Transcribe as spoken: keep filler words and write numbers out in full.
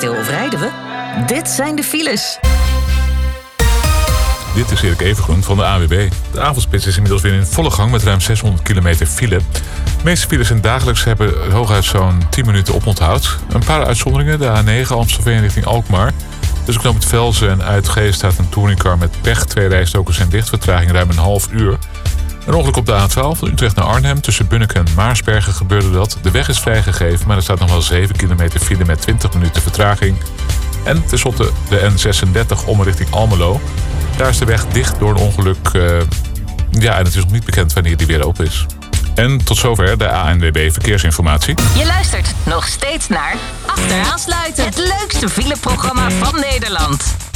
stil of rijden we? Dit zijn de files. Dit is Erik Evengroen van de A W B. De avondspits is inmiddels weer in volle gang met ruim zeshonderd kilometer file. De meeste files in dagelijks hebben hooguit zo'n tien minuten oponthoud. Een paar uitzonderingen, de A negen Amstelveen richting Alkmaar. Tussen knooppunt Velzen en Uitgeest staat een touringcar met pech. Twee rijstroken zijn dicht, vertraging ruim een half uur. Een ongeluk op de A twaalf van Utrecht naar Arnhem. Tussen Bunnik en Maarsbergen gebeurde dat. De weg is vrijgegeven, maar er staat nog wel zeven kilometer file met twintig minuten vertraging. En tenslotte de N zesendertig om richting Almelo. Daar is de weg dicht door een ongeluk. Uh, ja, en het is nog niet bekend wanneer die weer open is. En tot zover de A N W B Verkeersinformatie. Je luistert nog steeds naar Achteraan sluiten. Het leukste fileprogramma van Nederland.